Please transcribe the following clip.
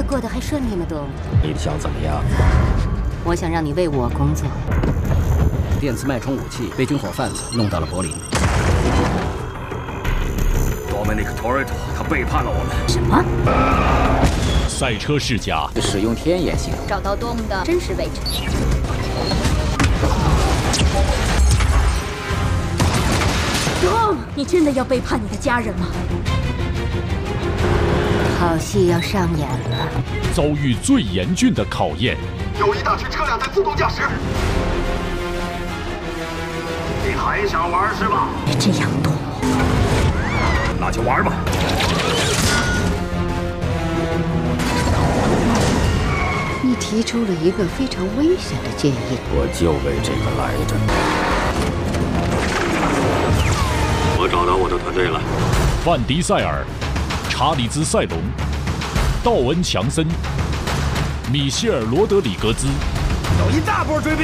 业过得还顺利吗，东？ 你想怎么样？ 我想让你为我工作。 电磁脉冲武器被军火贩子弄到了柏林。 Dominic Toretto， 他背叛了我们。 什么？ 赛车世家使用天眼系统， 找到多姆的真实位置。 东，你真的要背叛你的家人吗？ 好戏要上演了。 遭遇最严峻的考验。 有一大群车辆在自动驾驶。 你还想玩是吧？ 别这样，东。 那就玩吧。 你提出了一个非常危险的建议。 我就为这个来的。 我找到我的团队了。 范迪塞尔、查理兹塞隆、道恩强森、米歇尔罗德里格兹。 有一大波追兵。